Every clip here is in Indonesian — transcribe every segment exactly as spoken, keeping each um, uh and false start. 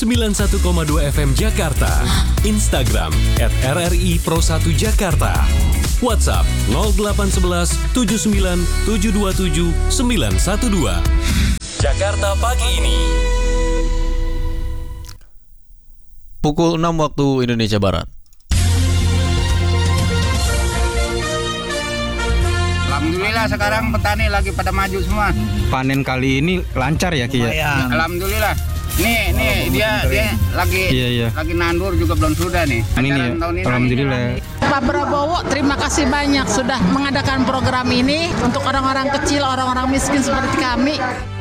sembilan puluh satu koma dua F M Jakarta. Instagram at R R I Pro satu Jakarta. WhatsApp nol delapan satu satu tujuh sembilan tujuh dua tujuh sembilan satu dua. Jakarta pagi ini. Pukul enam waktu Indonesia Barat. Alhamdulillah sekarang petani lagi pada maju semua. Panen kali ini lancar ya Ki ya? Alhamdulillah. Nih, nih dia dia lagi Iya, iya. lagi nandur juga belum sudah nih. Ini nih, Ajaran tahun ini. alhamdulillah. Pak Prabowo, terima kasih banyak sudah mengadakan program ini untuk orang-orang kecil, orang-orang miskin seperti kami.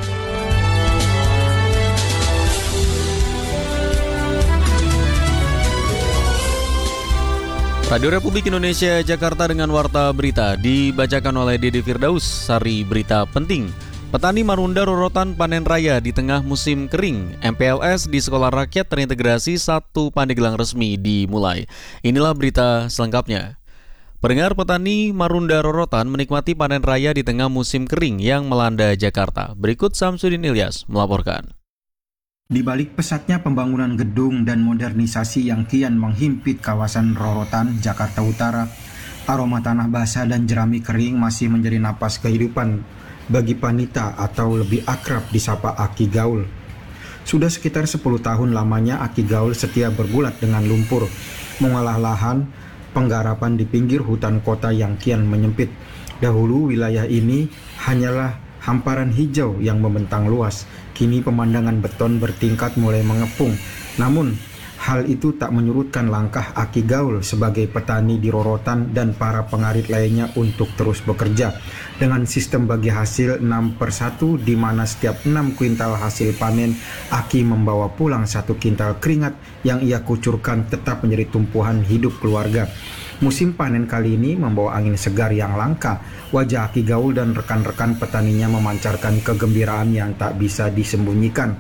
Radio Republik Indonesia Jakarta dengan Warta Berita dibacakan oleh Dede Firdaus. Sari berita penting. Petani Marunda rorotan panen raya di tengah musim kering. M P L S di Sekolah Rakyat terintegrasi, satu Pandeglang resmi dimulai. Inilah berita selengkapnya. Pendengar, petani Marunda rorotan menikmati panen raya di tengah musim kering yang melanda Jakarta. Berikut Samsudin Ilyas melaporkan. Di balik pesatnya pembangunan gedung dan modernisasi yang kian menghimpit kawasan rorotan Jakarta Utara, aroma tanah basah dan jerami kering masih menjadi napas kehidupan bagi Panita atau lebih akrab disapa Aki Gaul. Sudah sekitar sepuluh tahun lamanya Aki Gaul setia bergulat dengan lumpur, mengolah lahan penggarapan di pinggir hutan kota yang kian menyempit. Dahulu wilayah ini hanyalah hamparan hijau yang membentang luas. Kini pemandangan beton bertingkat mulai mengepung. Namun, hal itu tak menyurutkan langkah Aki Gaul sebagai petani di rorotan dan para pengarit lainnya untuk terus bekerja. Dengan sistem bagi hasil enam per satu, di mana setiap enam kuintal hasil panen, Aki membawa pulang satu kintal keringat yang ia kucurkan tetap menjadi tumpuan hidup keluarga. Musim panen kali ini membawa angin segar yang langka. Wajah Aki Gaul dan rekan-rekan petaninya memancarkan kegembiraan yang tak bisa disembunyikan.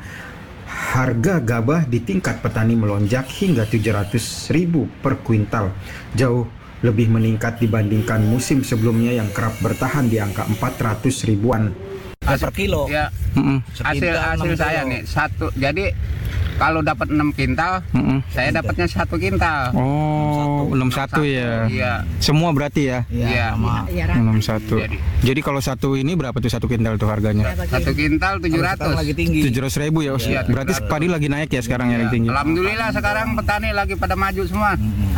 Harga gabah di tingkat petani melonjak hingga tujuh ratus ribu per kuintal, jauh lebih meningkat dibandingkan musim sebelumnya yang kerap bertahan di angka empat ratus ribuan. Per kilo. Ya. Mm-mm. Hasil hasil saya nih satu. Jadi kalau dapat enam kintal, Mm-mm. saya dapatnya satu kintal. Oh, enam satu ya. Iya. Semua berarti ya? Iya. enam satu. Jadi. Jadi kalau satu ini berapa tuh satu kintal tuh harganya? Satu kintal tujuh ratus. tujuh ratus ribu ya? Iya, Berarti padi lagi naik ya sekarang yang tinggi? Alhamdulillah sekarang petani lagi pada maju semua.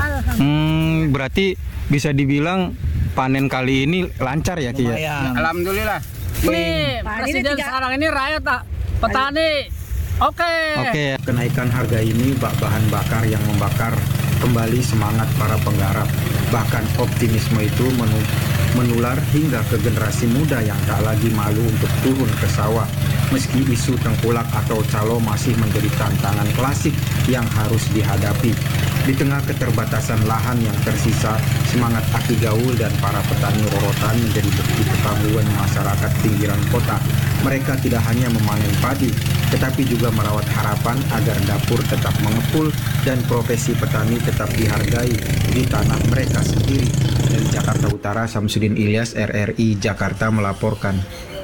Hmm, berarti bisa dibilang panen kali ini lancar ya Ki ya? Alhamdulillah. Nih, presiden sekarang ini rakyat tak petani. Oke. Oke. Kenaikan harga ini bak bahan bakar yang membakar kembali semangat para penggarap. Bahkan optimisme itu menu- menular hingga ke generasi muda yang tak lagi malu untuk turun ke sawah. Meski isu tengkulak atau calo masih menjadi tantangan klasik yang harus dihadapi. Di tengah keterbatasan lahan yang tersisa, semangat Aki Gaul dan para petani rorotan menjadi bukti ketangguhan masyarakat pinggiran kota. Mereka tidak hanya memanen padi, tetapi juga merawat harapan agar dapur tetap mengepul dan profesi petani tetap dihargai di tanah mereka sendiri. Dari Jakarta Utara, Samsudin Ilyas, R R I Jakarta melaporkan.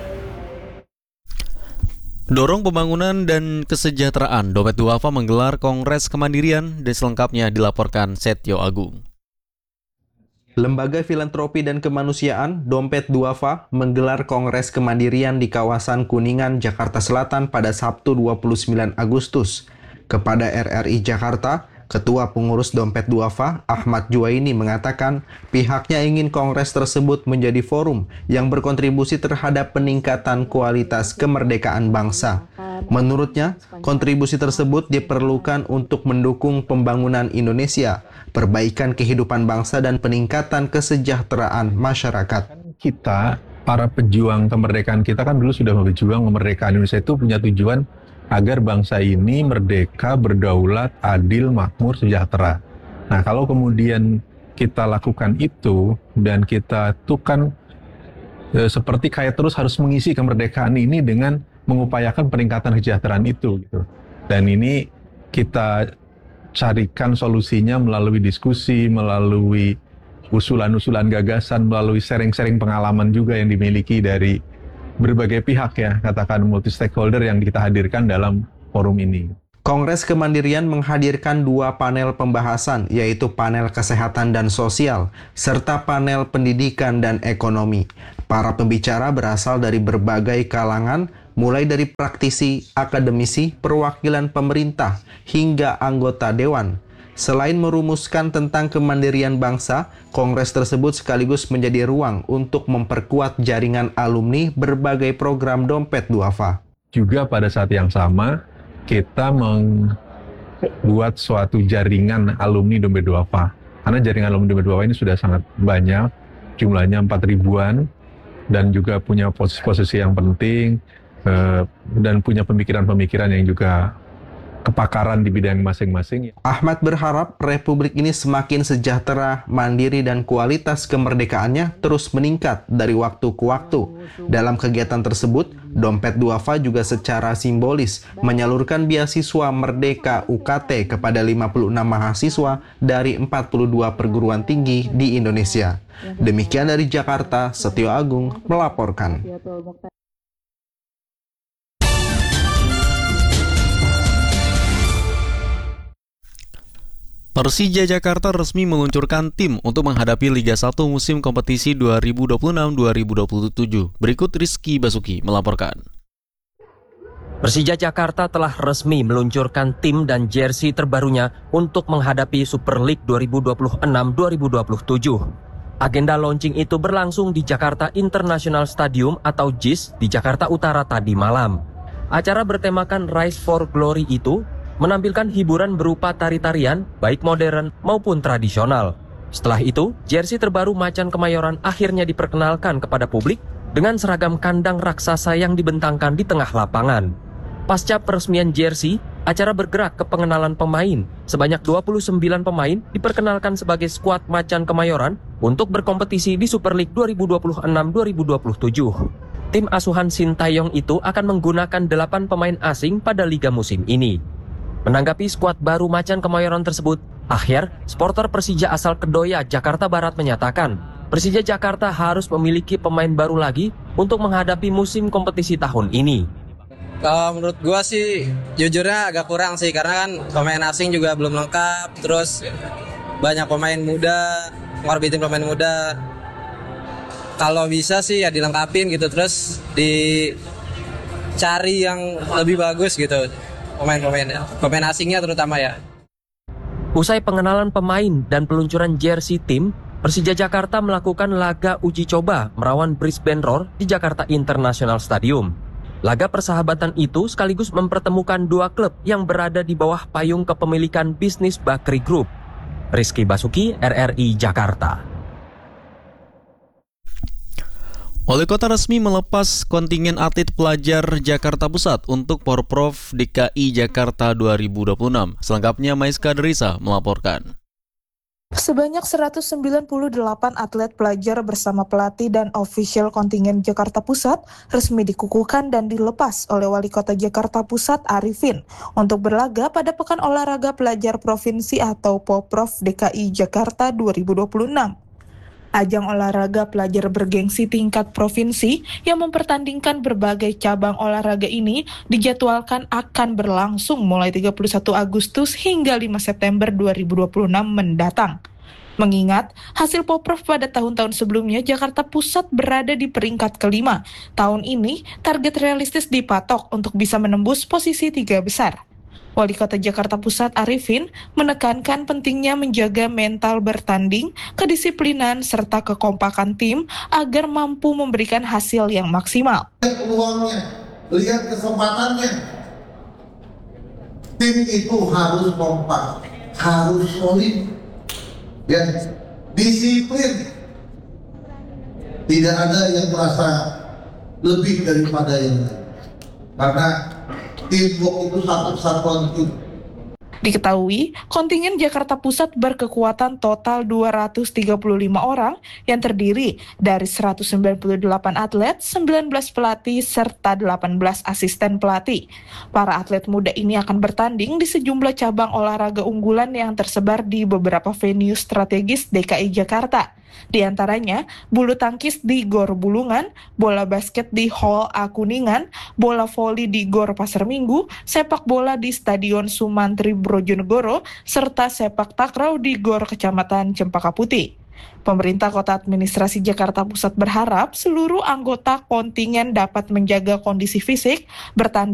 Dorong pembangunan dan kesejahteraan, Dompet Duafa menggelar Kongres Kemandirian, dan selengkapnya dilaporkan Setyo Agung. Lembaga Filantropi dan Kemanusiaan Dompet Duafa menggelar Kongres Kemandirian di kawasan Kuningan, Jakarta Selatan pada Sabtu dua puluh sembilan Agustus. Kepada R R I Jakarta, Ketua Pengurus Dompet Duafa, Ahmad Juwaini, mengatakan pihaknya ingin kongres tersebut menjadi forum yang berkontribusi terhadap peningkatan kualitas kemerdekaan bangsa. Menurutnya, kontribusi tersebut diperlukan untuk mendukung pembangunan Indonesia, perbaikan kehidupan bangsa, dan peningkatan kesejahteraan masyarakat. Kita, para pejuang kemerdekaan kita kan dulu sudah berjuang kemerdekaan Indonesia itu punya tujuan agar bangsa ini merdeka, berdaulat, adil, makmur, sejahtera. Nah, kalau kemudian kita lakukan itu dan kita tuh kan e, seperti kayak terus harus mengisi kemerdekaan ini dengan mengupayakan peningkatan kesejahteraan itu gitu. Dan ini kita carikan solusinya melalui diskusi, melalui usulan-usulan gagasan, melalui sharing-sharing pengalaman juga yang dimiliki dari berbagai pihak ya, katakan multi stakeholder yang kita hadirkan dalam forum ini. Kongres Kemandirian menghadirkan dua panel pembahasan, yaitu panel kesehatan dan sosial, serta panel pendidikan dan ekonomi. Para pembicara berasal dari berbagai kalangan, mulai dari praktisi, akademisi, perwakilan pemerintah, hingga anggota dewan. Selain merumuskan tentang kemandirian bangsa, kongres tersebut sekaligus menjadi ruang untuk memperkuat jaringan alumni berbagai program Dompet Duafa. Juga pada saat yang sama, kita membuat suatu jaringan alumni Dompet Duafa. Karena jaringan alumni Dompet Duafa ini sudah sangat banyak, jumlahnya empat ribuan, dan juga punya posisi-posisi yang penting, eh, dan punya pemikiran-pemikiran yang juga kepakaran di bidang masing-masing. Ahmad berharap Republik ini semakin sejahtera, mandiri, dan kualitas kemerdekaannya terus meningkat dari waktu ke waktu. Dalam kegiatan tersebut, Dompet Duafa juga secara simbolis menyalurkan beasiswa Merdeka U K T kepada lima puluh enam mahasiswa dari empat puluh dua perguruan tinggi di Indonesia. Demikian dari Jakarta, Setio Agung melaporkan. Persija Jakarta resmi meluncurkan tim untuk menghadapi Liga satu musim kompetisi dua ribu dua puluh enam dua ribu dua puluh tujuh. Berikut Rizky Basuki melaporkan. Persija Jakarta telah resmi meluncurkan tim dan jersey terbarunya untuk menghadapi Super League dua ribu dua puluh enam dua ribu dua puluh tujuh. Agenda launching itu berlangsung di Jakarta International Stadium atau J I S di Jakarta Utara tadi malam. Acara bertemakan Rise for Glory itu menampilkan hiburan berupa tari-tarian, baik modern maupun tradisional. Setelah itu, jersey terbaru Macan Kemayoran akhirnya diperkenalkan kepada publik dengan seragam kandang raksasa yang dibentangkan di tengah lapangan. Pasca peresmian jersey, acara bergerak ke pengenalan pemain. Sebanyak dua puluh sembilan pemain diperkenalkan sebagai skuad Macan Kemayoran untuk berkompetisi di Super League dua ribu dua puluh enam dua ribu dua puluh tujuh. Tim asuhan Sintayong itu akan menggunakan delapan pemain asing pada liga musim ini. Menanggapi skuad baru Macan Kemayoran tersebut, Akhir, supporter Persija asal Kedoya, Jakarta Barat menyatakan, Persija Jakarta harus memiliki pemain baru lagi untuk menghadapi musim kompetisi tahun ini. Kalau menurut gua sih, jujurnya agak kurang sih, karena kan pemain asing juga belum lengkap, terus banyak pemain muda, ngorbitin pemain muda. Kalau bisa sih ya dilengkapin gitu, terus dicari yang lebih bagus gitu. Pemain-pemain, pemain asingnya terutama ya. Usai pengenalan pemain dan peluncuran jersey tim, Persija Jakarta melakukan laga uji coba melawan Brisbane Roar di Jakarta International Stadium. Laga persahabatan itu sekaligus mempertemukan dua klub yang berada di bawah payung kepemilikan bisnis Bakri Group. Rizky Basuki, R R I Jakarta. Wali Kota resmi melepas kontingen atlet pelajar Jakarta Pusat untuk Porprov D K I Jakarta dua ribu dua puluh enam. Selengkapnya Maiska Derisa melaporkan. Sebanyak seratus sembilan puluh delapan atlet pelajar bersama pelatih dan ofisial kontingen Jakarta Pusat resmi dikukuhkan dan dilepas oleh Wali Kota Jakarta Pusat Arifin untuk berlaga pada Pekan Olahraga Pelajar Provinsi atau Porprov D K I Jakarta dua ribu dua puluh enam. Ajang olahraga pelajar bergengsi tingkat provinsi yang mempertandingkan berbagai cabang olahraga ini dijadwalkan akan berlangsung mulai tiga puluh satu Agustus hingga lima September dua ribu dua puluh enam mendatang. Mengingat hasil Porprov pada tahun-tahun sebelumnya Jakarta Pusat berada di peringkat kelima, tahun ini target realistis dipatok untuk bisa menembus posisi tiga besar. Wali Kota Jakarta Pusat Arifin menekankan pentingnya menjaga mental bertanding, kedisiplinan, serta kekompakan tim agar mampu memberikan hasil yang maksimal. Lihat peluangnya, lihat kesempatannya. Tim itu harus kompak, harus solid, ya, disiplin. Tidak ada yang merasa lebih daripada yang lain. Karena teamwork itu satu kesatuan tim. Diketahui, kontingen Jakarta Pusat berkekuatan total dua ratus tiga puluh lima orang yang terdiri dari seratus sembilan puluh delapan atlet, sembilan belas pelatih, serta delapan belas asisten pelatih. Para atlet muda ini akan bertanding di sejumlah cabang olahraga unggulan yang tersebar di beberapa venue strategis D K I Jakarta. Di antaranya, bulu tangkis di Gor Bulungan, bola basket di Hall A Kuningan, bola voli di Gor Pasar Minggu, sepak bola di Stadion Sumantri Brojonegoro, serta sepak takraw di Gor Kecamatan Cempaka Putih. Pemerintah Kota Administrasi Jakarta Pusat berharap seluruh anggota kontingen dapat menjaga kondisi fisik, bertanding